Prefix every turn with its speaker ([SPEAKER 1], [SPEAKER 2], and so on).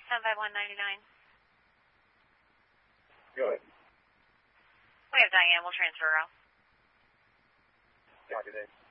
[SPEAKER 1] 75199.
[SPEAKER 2] Go ahead.
[SPEAKER 1] We have Diane. We'll transfer her out.
[SPEAKER 2] Copy that.